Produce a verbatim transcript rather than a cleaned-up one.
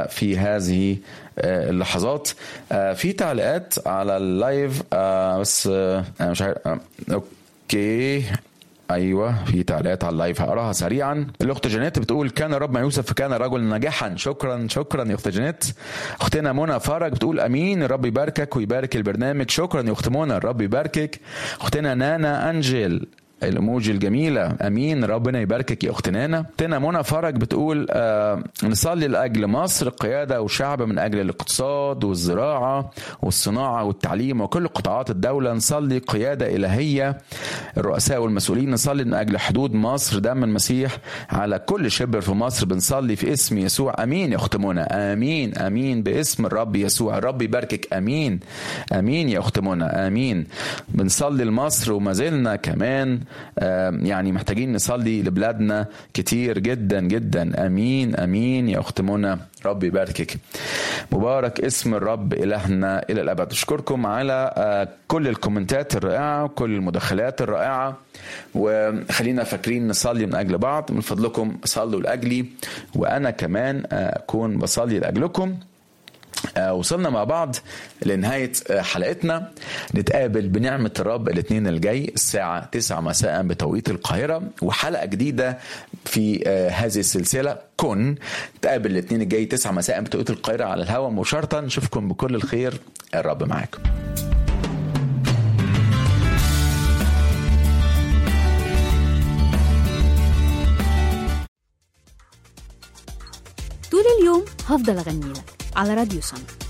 في هذه اللحظات. في تعليقات على اللايف بس انا مش عارف. اوكي ايوه في تعليقات على اللايف هقراها سريعا. الاخت جانيت بتقول كان رب مع يوسف فكان رجل ناجحا. شكرا شكرا يا اخت جانيت. اختنا منى فرج بتقول امين الرب يباركك ويبارك البرنامج. شكرا يا اخت منى الرب يباركك. اختنا نانا انجل الاموجي الجميله امين ربنا يباركك يا اخت نانا. اختنا منى فرج بتقول آه نصلي لاجل مصر قياده وشعب من اجل الاقتصاد والزراعه والصناعه والتعليم وكل قطاعات الدوله. نصلي قياده الهيه الرؤساء والمسؤولين. نصلي من اجل حدود مصر دم المسيح على كل شبر في مصر. بنصلي في اسم يسوع. امين يا اخت منى امين امين باسم الرب يسوع. الرب يباركك. امين امين يا اخت منى امين. بنصلي لمصر وما زلنا كمان يعني محتاجين نصلي لبلادنا كتير جدا جدا. امين امين يا اخت منى رب يباركك. مبارك اسم الرب الهنا الى الابد. اشكركم على كل الكومنتات الرائعه وكل المداخلات الرائعه وخلينا فاكرين نصلي من اجل بعض. من فضلكم صلوا لاجلي وانا كمان اكون بصلي لاجلكم. وصلنا مع بعض لنهاية حلقتنا. نتقابل بنعمة الرب الاثنين الجاي الساعة تسعة مساء بتوقيت القاهرة وحلقة جديدة في هذه السلسلة كن. نتقابل الاثنين الجاي تسعة مساء بتوقيت القاهرة على الهواء مباشرة. نشوفكم بكل الخير. الرب معاكم. طول اليوم هفضل أغني لك على راديو سما.